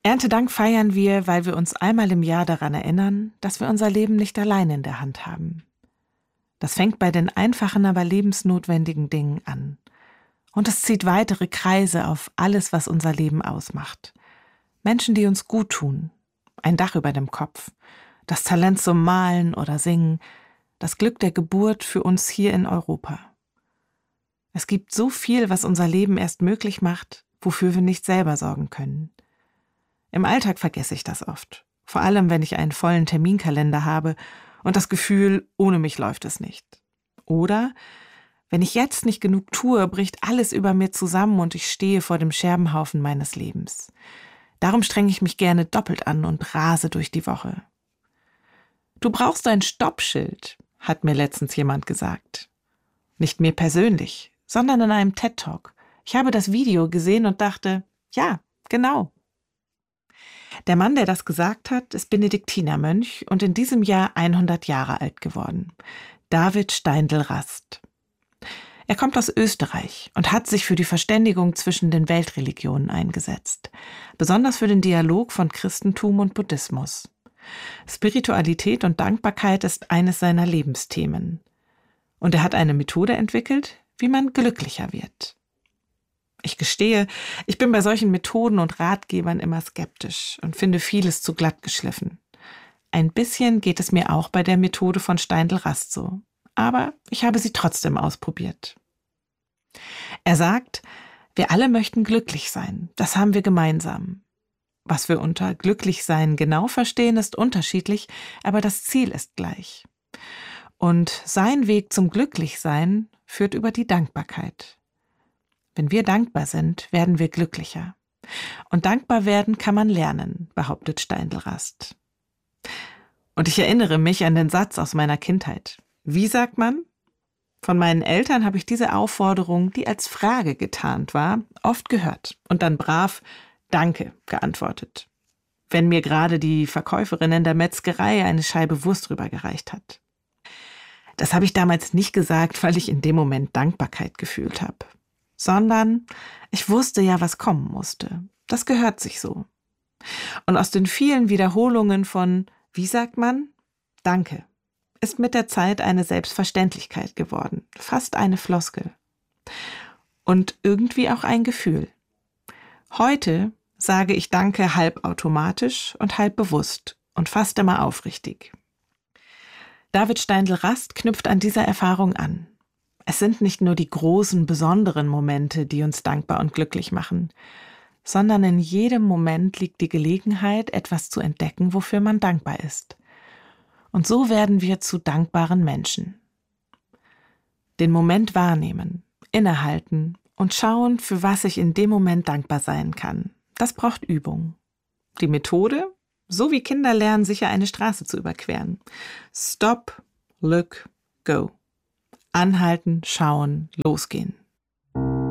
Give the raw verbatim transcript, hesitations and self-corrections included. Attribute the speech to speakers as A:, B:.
A: Erntedank feiern wir, weil wir uns einmal im Jahr daran erinnern, dass wir unser Leben nicht allein in der Hand haben. Das fängt bei den einfachen, aber lebensnotwendigen Dingen an. Und es zieht weitere Kreise auf alles, was unser Leben ausmacht. Menschen, die uns gut tun, ein Dach über dem Kopf, das Talent zum Malen oder Singen, das Glück der Geburt für uns hier in Europa. Es gibt so viel, was unser Leben erst möglich macht, wofür wir nicht selber sorgen können. Im Alltag vergesse ich das oft, vor allem wenn ich einen vollen Terminkalender habe und das Gefühl, ohne mich läuft es nicht. Oder wenn ich jetzt nicht genug tue, bricht alles über mir zusammen und ich stehe vor dem Scherbenhaufen meines Lebens. Darum strenge ich mich gerne doppelt an und rase durch die Woche. Du brauchst ein Stoppschild, hat mir letztens jemand gesagt. Nicht mir persönlich, sondern in einem TED-Talk. Ich habe das Video gesehen und dachte, ja, genau. Der Mann, der das gesagt hat, ist Benediktinermönch und in diesem Jahr hundert Jahre alt geworden. David Steindl-Rast. Er kommt aus Österreich und hat sich für die Verständigung zwischen den Weltreligionen eingesetzt, besonders für den Dialog von Christentum und Buddhismus. Spiritualität und Dankbarkeit ist eines seiner Lebensthemen. Und er hat eine Methode entwickelt, wie man glücklicher wird. Ich gestehe, ich bin bei solchen Methoden und Ratgebern immer skeptisch und finde vieles zu glatt geschliffen. Ein bisschen geht es mir auch bei der Methode von Steindl-Rast so, aber ich habe sie trotzdem ausprobiert. Er sagt, wir alle möchten glücklich sein, das haben wir gemeinsam. Was wir unter glücklich sein genau verstehen, ist unterschiedlich, aber das Ziel ist gleich. Und sein Weg zum Glücklichsein führt über die Dankbarkeit. Wenn wir dankbar sind, werden wir glücklicher. Und dankbar werden kann man lernen, behauptet Steindl-Rast. Und ich erinnere mich an den Satz aus meiner Kindheit. Wie sagt man? Von meinen Eltern habe ich diese Aufforderung, die als Frage getarnt war, oft gehört und dann brav Danke geantwortet, wenn mir gerade die Verkäuferin in der Metzgerei eine Scheibe Wurst rübergereicht hat. Das habe ich damals nicht gesagt, weil ich in dem Moment Dankbarkeit gefühlt habe, sondern ich wusste ja, was kommen musste. Das gehört sich so. Und aus den vielen Wiederholungen von, wie sagt man? Danke, ist mit der Zeit eine Selbstverständlichkeit geworden, fast eine Floskel. Und irgendwie auch ein Gefühl. Heute sage ich Danke halb automatisch und halb bewusst und fast immer aufrichtig. David Steindl-Rast knüpft an dieser Erfahrung an. Es sind nicht nur die großen, besonderen Momente, die uns dankbar und glücklich machen, sondern in jedem Moment liegt die Gelegenheit, etwas zu entdecken, wofür man dankbar ist. Und so werden wir zu dankbaren Menschen. Den Moment wahrnehmen, innehalten und schauen, für was ich in dem Moment dankbar sein kann. Das braucht Übung. Die Methode? So wie Kinder lernen, sicher eine Straße zu überqueren. Stop, look, go. Anhalten, schauen, losgehen.